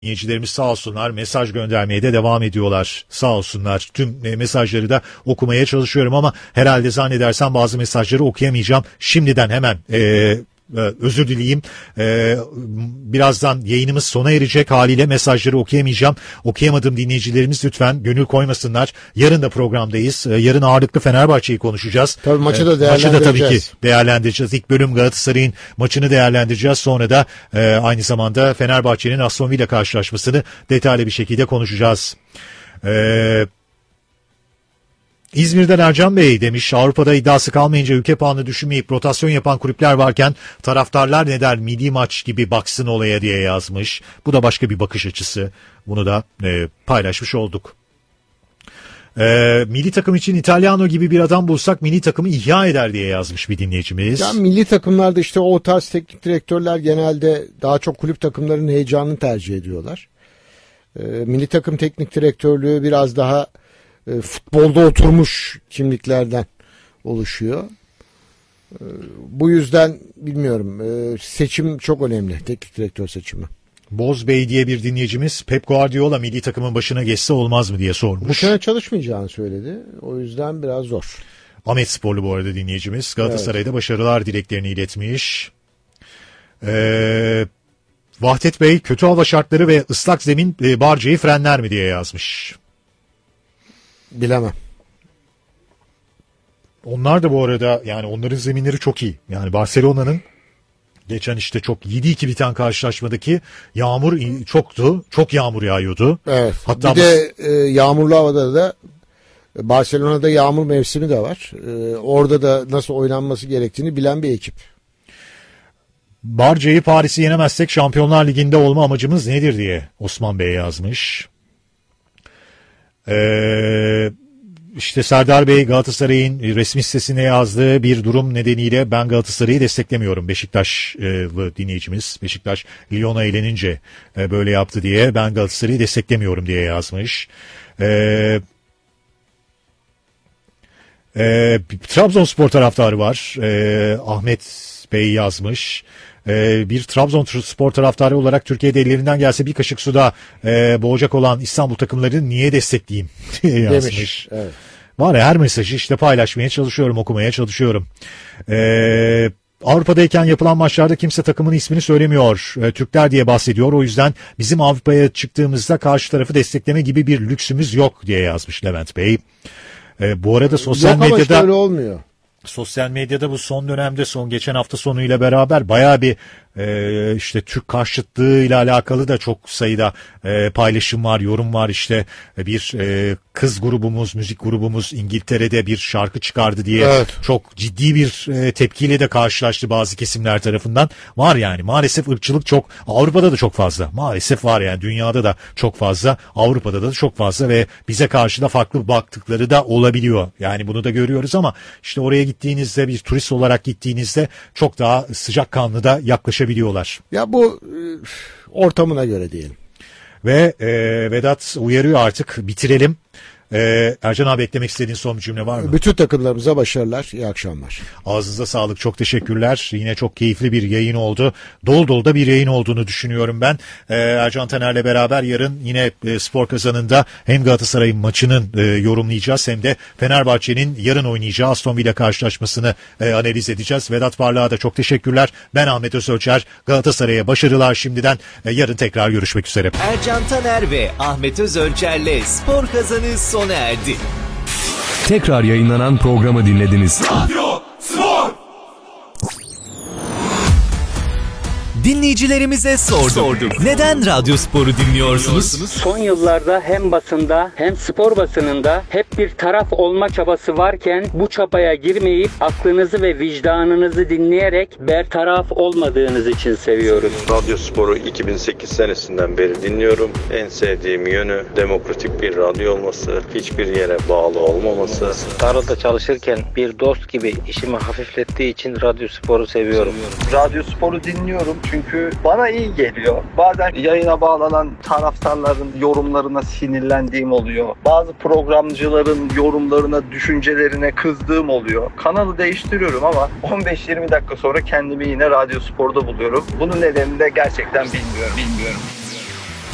Dinleyicilerimiz sağ olsunlar mesaj göndermeye de devam ediyorlar. Sağ olsunlar. Tüm mesajları da okumaya çalışıyorum ama herhalde zannedersem bazı mesajları okuyamayacağım. Şimdiden hemen özür dileyeyim. Birazdan yayınımız sona erecek, haliyle mesajları okuyamayacağım. Okuyamadığım dinleyicilerimiz lütfen gönül koymasınlar. Yarın da programdayız. Yarın ağırlıklı Fenerbahçe'yi konuşacağız. Tabii maçı da değerlendireceğiz. Maçı da tabii ki değerlendireceğiz. İlk bölüm Galatasaray'ın maçını değerlendireceğiz. Sonra da aynı zamanda Fenerbahçe'nin Aston Villa karşılaşmasını detaylı bir şekilde konuşacağız. İzmir'den Ercan Bey demiş, Avrupa'da iddiası kalmayınca ülke puanını düşünmeyip rotasyon yapan kulüpler varken taraftarlar ne der, milli maç gibi baksın olaya diye yazmış. Bu da başka bir bakış açısı. Bunu da paylaşmış olduk. Milli takım için İtalyano gibi bir adam bulsak milli takımı ihya eder diye yazmış bir dinleyicimiz. Ya milli takımlarda işte o tarz teknik direktörler genelde daha çok kulüp takımlarının heyecanını tercih ediyorlar. Milli takım teknik direktörlüğü biraz daha futbolda oturmuş kimliklerden oluşuyor. Bu yüzden bilmiyorum, seçim çok önemli, teknik direktör seçimi. Boz Bey diye bir dinleyicimiz Pep Guardiola milli takımın başına geçse olmaz mı diye sormuş. Bu sene çalışmayacağını söyledi. O yüzden biraz zor. Ahmet Sporlu bu arada dinleyicimiz. Galatasaray'da evet, başarılar dileklerini iletmiş. Vahdet Bey, kötü hava şartları ve ıslak zemin Barca'yı frenler mi diye yazmış. Bilemem. Onlar da bu arada, yani onların zeminleri çok iyi. Yani Barcelona'nın geçen işte çok 7-2 biten karşılaşmadaki yağmur çoktu. Çok yağmur yağıyordu. Evet. Hatta bir de yağmurlu havada da Barcelona'da yağmur mevsimi de var. Orada da nasıl oynanması gerektiğini bilen bir ekip. Barca'yı, Paris'i yenemezsek Şampiyonlar Ligi'nde olma amacımız nedir diye Osman Bey yazmış. İşte Serdar Bey, Galatasaray'ın resmi sitesine yazdığı bir durum nedeniyle ben Galatasaray'ı desteklemiyorum. Beşiktaşlı dinleyicimiz, Beşiktaş Lyon'a eğlenince böyle yaptı diye ben Galatasaray'ı desteklemiyorum diye yazmış. Trabzonspor taraftarı var. Ahmet Bey yazmış. Bir Trabzonspor taraftarı olarak Türkiye'de ellerinden gelse bir kaşık suda boğacak olan İstanbul takımlarını niye destekleyeyim diye yazmış. Demiş, evet. Var ya, her mesajı işte paylaşmaya çalışıyorum, okumaya çalışıyorum. Avrupa'dayken yapılan maçlarda kimse takımın ismini söylemiyor. Türkler diye bahsediyor. O yüzden bizim Avrupa'ya çıktığımızda karşı tarafı destekleme gibi bir lüksümüz yok diye yazmış Levent Bey. Bu arada sosyal medyada... Yok ama öyle olmuyor. Sosyal medyada bu son dönemde, geçen hafta sonuyla beraber bayağı bir işte Türk karşıtlığıyla alakalı da çok sayıda paylaşım var, yorum var. İşte bir kız grubumuz, müzik grubumuz İngiltere'de bir şarkı çıkardı diye evet, çok ciddi bir tepkiyle de karşılaştı bazı kesimler tarafından. Var yani, maalesef ırkçılık çok, Avrupa'da da çok fazla. Maalesef var yani, dünyada da çok fazla, Avrupa'da da çok fazla ve bize karşı da farklı baktıkları da olabiliyor. Yani bunu da görüyoruz ama işte oraya gittiğinizde, bir turist olarak gittiğinizde çok daha sıcakkanlı da yaklaşabiliyorlar. Ya bu ortamına göre diyelim. Ve Vedat uyarıyor, artık bitirelim. Ercan abi, eklemek istediğin son bir cümle var mı? Bütün takımlarımıza başarılar, iyi akşamlar. Ağzınıza sağlık, çok teşekkürler. Yine çok keyifli bir yayın oldu. Dolu dolu da bir yayın olduğunu düşünüyorum ben. Ercan Taner'le beraber yarın yine Spor Kazanı'nda hem Galatasaray'ın maçının yorumlayacağız hem de Fenerbahçe'nin yarın oynayacağı Aston Villa karşılaşmasını analiz edeceğiz. Vedat Parlak'a da çok teşekkürler. Ben Ahmet Özölçer. Galatasaray'a başarılar şimdiden. Yarın tekrar görüşmek üzere. Ercan Taner ve Ahmet Özölçer'le Spor Kazanı sona erdi. Tekrar yayınlanan programı dinlediniz. Radyo Spor. Dinleyicilerimize sorduk. Neden Radyo Spor'u dinliyorsunuz? Son yıllarda hem basında hem spor basınında hep bir taraf olma çabası varken bu çabaya girmeyip aklınızı ve vicdanınızı dinleyerek bertaraf olmadığınız için seviyoruz. Radyo Spor'u 2008 senesinden beri dinliyorum. En sevdiğim yönü demokratik bir radyo olması, hiçbir yere bağlı olmaması. Tarlada çalışırken bir dost gibi işimi hafiflettiği için Radyo Spor'u seviyorum. Radyo Spor'u dinliyorum çünkü bana iyi geliyor. Bazen yayına bağlanan taraftarların yorumlarına sinirlendiğim oluyor. Bazı programcıların yorumlarına, düşüncelerine kızdığım oluyor. Kanalı değiştiriyorum ama 15-20 dakika sonra kendimi yine Radyo Spor'da buluyorum. Bunun nedenini de gerçekten bilmiyorum.